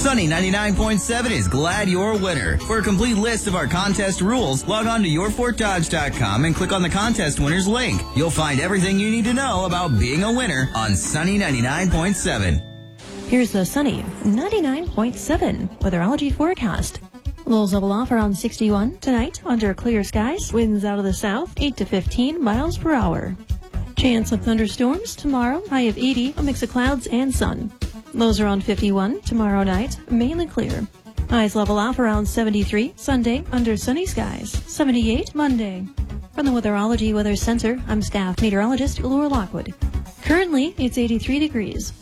Sunny 99.7 is glad you're a winner. For a complete list of our contest rules, log on to yourfortdodge.com and click on the contest winners link. You'll find everything you need to know about being a winner on Sunny 99.7. Here's the Sunny 99.7 weatherology forecast. Lows level off around 61 tonight under clear skies. Winds out of the south 8 to 15 miles per hour. Chance of thunderstorms tomorrow, high of 80, a mix of clouds and sun. Lows around 51 tomorrow night, mainly clear. Highs level off around 73 Sunday under sunny skies. 78 Monday. From the Weatherology Weather Center, I'm staff meteorologist Laura Lockwood. Currently, it's 83 degrees.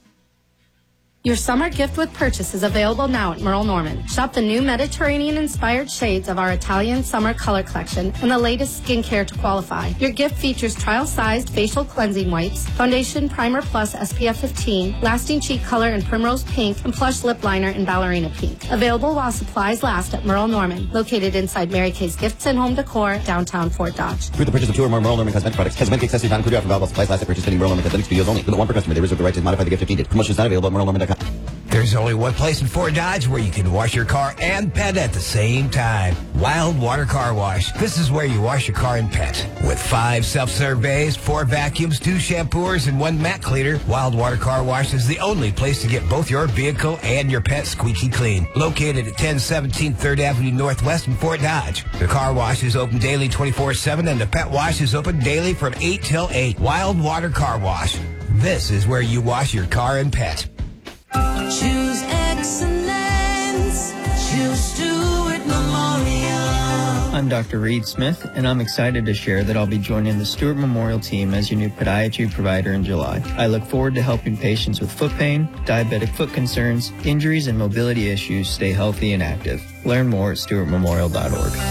Your summer gift with purchase is available now at Merle Norman. Shop the new Mediterranean-inspired shades of our Italian summer color collection and the latest skincare to qualify. Your gift features trial-sized facial cleansing wipes, foundation primer plus SPF 15, lasting cheek color in primrose pink, and plush lip liner in ballerina pink. Available while supplies last at Merle Norman, located inside Mary Kay's Gifts and Home Decor, downtown Fort Dodge. Through the purchase of 2 or more Merle Norman cosmetic products, cosmetic accessories not included, offer valid supplies last at purchase pending Merle Norman Cosmetic Studios only. Limit 1 per customer. They reserve the right to modify the gift if needed. Promotion is not available at merlenorman.com. There's only one place in Fort Dodge where you can wash your car and pet at the same time. Wild Water Car Wash. This is where you wash your car and pet. With 5 self-serve bays, 4 vacuums, 2 shampoers, and 1 mat cleaner, Wild Water Car Wash is the only place to get both your vehicle and your pet squeaky clean. Located at 1017 3rd Avenue Northwest in Fort Dodge. The car wash is open daily 24/7 and the pet wash is open daily from 8 till 8. Wild Water Car Wash. This is where you wash your car and pet. Choose excellence. Choose Stewart Memorial. I'm Dr. Reed Smith, and I'm excited to share that I'll be joining the Stewart Memorial team as your new podiatry provider in July. I look forward to helping patients with foot pain, diabetic foot concerns, injuries, and mobility issues stay healthy and active. Learn more at stewartmemorial.org.